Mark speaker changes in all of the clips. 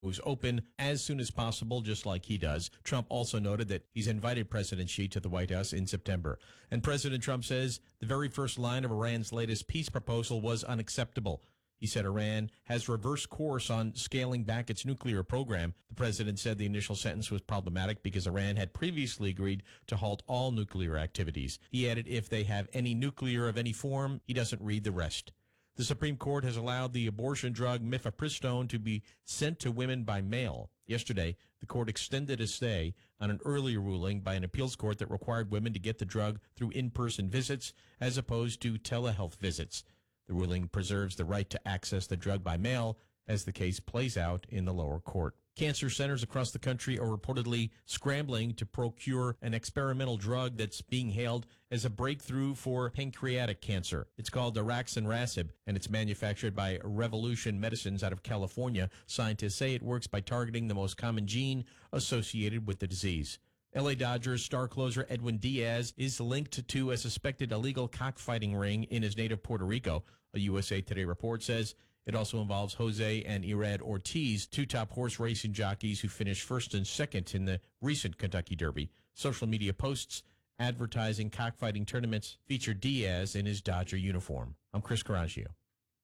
Speaker 1: moves open as soon as possible, just like he does. Trump also noted that he's invited President Xi to the White House in September. And President Trump says the very first line of Iran's latest peace proposal was unacceptable. He said Iran has reversed course on scaling back its nuclear program. The president said the initial sentence was problematic because Iran had previously agreed to halt all nuclear activities. He added if they have any nuclear of any form, he doesn't read the rest. The Supreme Court has allowed the abortion drug mifepristone to be sent to women by mail. Yesterday, the court extended a stay on an earlier ruling by an appeals court that required women to get the drug through in-person visits as opposed to telehealth visits. The ruling preserves the right to access the drug by mail as the case plays out in the lower court. Cancer centers across the country are reportedly scrambling to procure an experimental drug that's being hailed as a breakthrough for pancreatic cancer. It's called daraxonrasib, and it's manufactured by Revolution Medicines out of California. Scientists say it works by targeting the most common gene associated with the disease. LA Dodgers star closer Edwin Diaz is linked to a suspected illegal cockfighting ring in his native Puerto Rico. A USA Today report says it also involves Jose and Irad Ortiz, two top horse racing jockeys who finished first and second in the recent Kentucky Derby. Social media posts advertising cockfighting tournaments feature Diaz in his Dodger uniform. I'm Chris Carragio.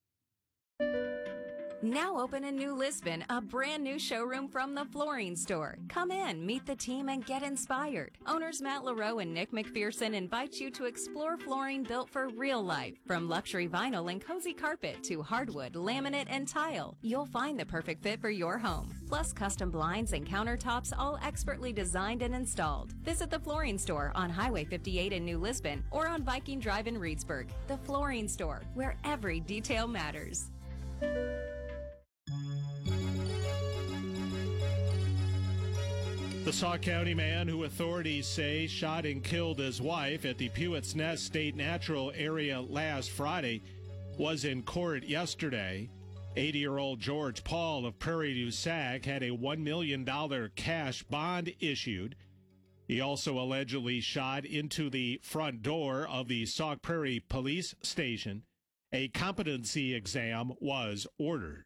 Speaker 2: Now open in New Lisbon, a brand new showroom from the Flooring Store. Come in, meet the team, and get inspired. Owners Matt LaRoe and Nick McPherson invite you to explore flooring built for real life. From luxury vinyl and cozy carpet to hardwood, laminate, and tile, you'll find the perfect fit for your home. Plus custom blinds and countertops, all expertly designed and installed. Visit the Flooring Store on Highway 58 in New Lisbon or on Viking Drive in Reedsburg. The Flooring Store, where every detail matters.
Speaker 3: The Sauk County man who authorities say shot and killed his wife at the Pewett's Nest State Natural Area last Friday was in court yesterday. 80-year-old George Paul of Prairie du Sac had a $1 million cash bond issued. He also allegedly shot into the front door of the Sauk Prairie Police Station. A competency exam was ordered.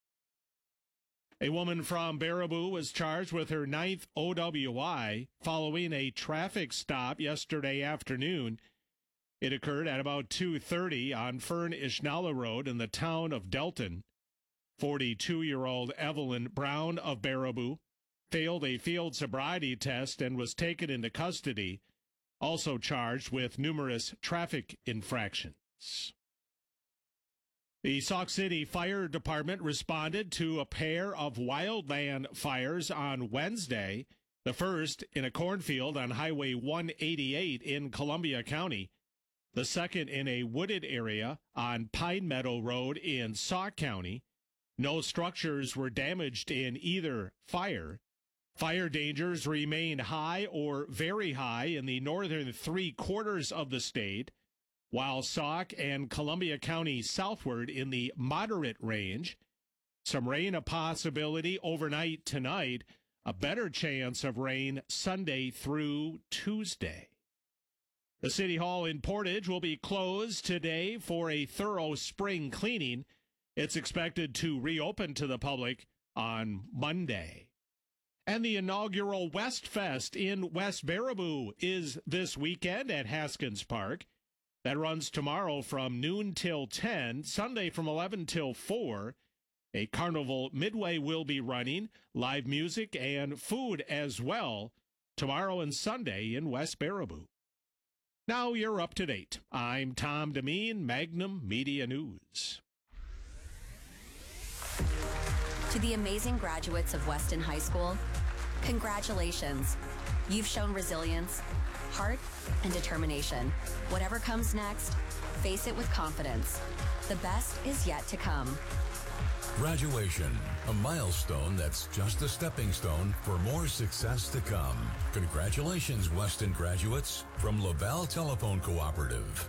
Speaker 3: A woman from Baraboo was charged with her 9th OWI following a traffic stop yesterday afternoon. It occurred at about 2:30 on Fern Ishnala Road in the town of Delton. 42-year-old Evelyn Brown of Baraboo failed a field sobriety test and was taken into custody, also charged with numerous traffic infractions. The Sauk City Fire Department responded to a pair of wildland fires on Wednesday, the first in a cornfield on Highway 188 in Columbia County, the second in a wooded area on Pine Meadow Road in Sauk County. No structures were damaged in either fire. Fire dangers remain high or very high in the northern three-quarters of the state, while Sauk and Columbia County southward in the moderate range. Some rain a possibility overnight tonight, a better chance of rain Sunday through Tuesday. The City Hall in Portage will be closed today for a thorough spring cleaning. It's expected to reopen to the public on Monday. And the inaugural West Fest in West Baraboo is this weekend at Haskins Park. That runs tomorrow from noon till 10, Sunday from 11 till 4. A carnival midway will be running, live music and food as well, tomorrow and Sunday in West Baraboo. Now you're up to date. I'm Tom Demeen, Magnum Media News.
Speaker 2: To the amazing graduates of Weston High School, congratulations. You've shown resilience, heart, and determination. Whatever comes next, face it with confidence. The best is yet to come.
Speaker 4: Graduation, a milestone that's just a stepping stone for more success to come. Congratulations, Weston graduates, from Laval Telephone Cooperative.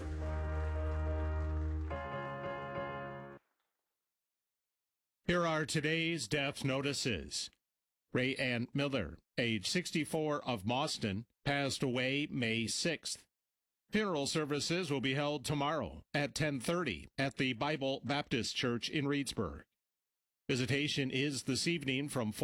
Speaker 3: Here are today's death notices. Ray Ann Miller, age 64, of Mauston, passed away May 6th. Funeral services will be held tomorrow at 10:30 at the Bible Baptist Church in Reedsburg. Visitation is this evening from